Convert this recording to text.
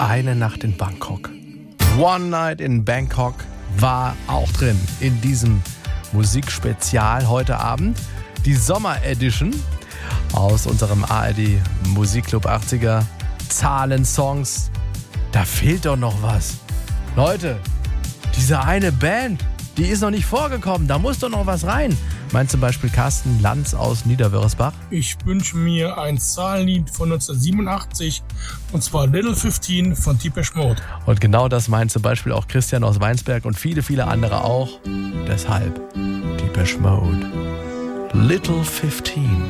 Eine Nacht in Bangkok. One Night in Bangkok war auch drin in diesem Musikspezial heute Abend. Die Sommer-Edition aus unserem ARD Musikclub 80er. Zahlensongs. Da fehlt doch noch was. Leute, diese eine Band, die ist noch nicht vorgekommen. Da muss doch noch was rein. Meint zum Beispiel Carsten Lanz aus Niederwörisbach. Ich wünsche mir ein Zahlenlied von 1987 und zwar Little 15 von Depeche Mode. Und genau das meint zum Beispiel auch Christian aus Weinsberg und viele, viele andere auch. Deshalb Depeche Mode. Little 15.